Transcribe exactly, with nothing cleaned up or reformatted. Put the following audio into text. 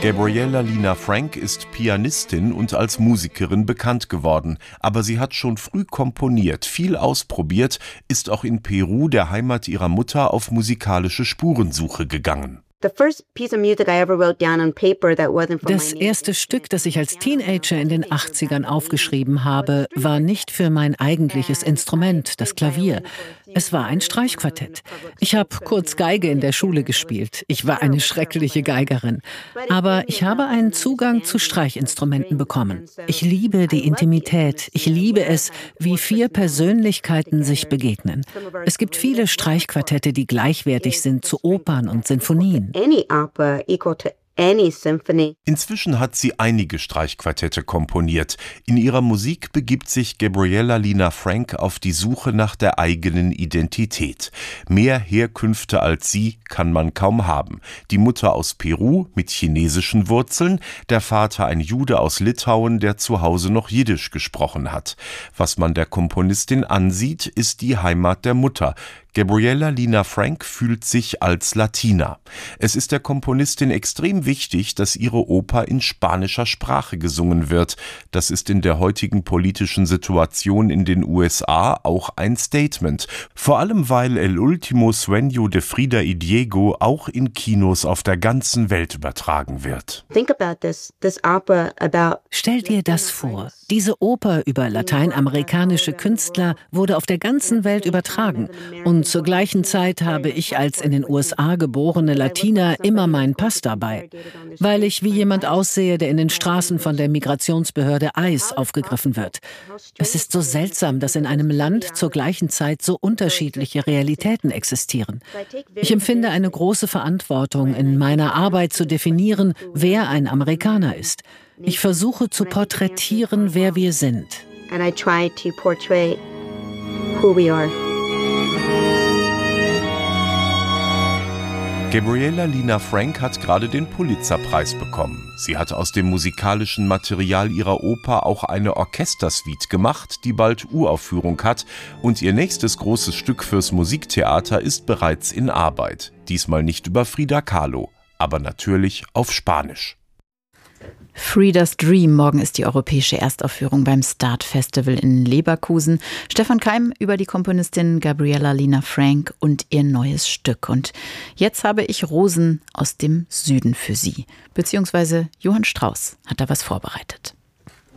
Gabriella Lina Frank ist Pianistin und als Musikerin bekannt geworden, aber sie hat schon früh komponiert, viel ausprobiert, ist auch in Peru, der Heimat ihrer Mutter, auf musikalische Spurensuche gegangen. Das erste Stück, das ich als Teenager in den achtzigern aufgeschrieben habe, war nicht für mein eigentliches Instrument, das Klavier. Es war ein Streichquartett. Ich habe kurz Geige in der Schule gespielt. Ich war eine schreckliche Geigerin. Aber ich habe einen Zugang zu Streichinstrumenten bekommen. Ich liebe die Intimität. Ich liebe es, wie vier Persönlichkeiten sich begegnen. Es gibt viele Streichquartette, die gleichwertig sind zu Opern und Sinfonien. Any opera equal to any symphony. Inzwischen hat sie einige Streichquartette komponiert. In ihrer Musik begibt sich Gabriella Lina Frank auf die Suche nach der eigenen Identität. Mehr Herkünfte als sie kann man kaum haben. Die Mutter aus Peru mit chinesischen Wurzeln, der Vater ein Jude aus Litauen, der zu Hause noch Jiddisch gesprochen hat. Was man der Komponistin ansieht, ist die Heimat der Mutter. Gabriella Lina Frank fühlt sich als Latina. Es ist der Komponistin extrem wichtig, dass ihre Oper in spanischer Sprache gesungen wird. Das ist in der heutigen politischen Situation in den U S A auch ein Statement. Vor allem, weil El último sueño de Frida y Diego auch in Kinos auf der ganzen Welt übertragen wird. Think about this, this opera about Stell dir das vor. Diese Oper über lateinamerikanische Künstler wurde auf der ganzen Welt übertragen. Und zur gleichen Zeit habe ich als in den U S A geborene Latina immer meinen Pass dabei, weil ich wie jemand aussehe, der in den Straßen von der Migrationsbehörde ICE aufgegriffen wird. Es ist so seltsam, dass in einem Land zur gleichen Zeit so unterschiedliche Realitäten existieren. Ich empfinde eine große Verantwortung, in meiner Arbeit zu definieren, wer ein Amerikaner ist. Ich versuche zu porträtieren, wer wir sind. and I try to portray who we are. Gabriella Lina Frank hat gerade den Pulitzer-Preis bekommen. Sie hat aus dem musikalischen Material ihrer Oper auch eine Orchestersuite gemacht, die bald Uraufführung hat, und ihr nächstes großes Stück fürs Musiktheater ist bereits in Arbeit. Diesmal nicht über Frida Kahlo, aber natürlich auf Spanisch. Frida's Dream. Morgen ist die europäische Erstaufführung beim Start Festival in Leverkusen. Stefan Keim über die Komponistin Gabriella Lina Frank und ihr neues Stück. Und jetzt habe ich Rosen aus dem Süden für Sie. Beziehungsweise Johann Strauss hat da was vorbereitet.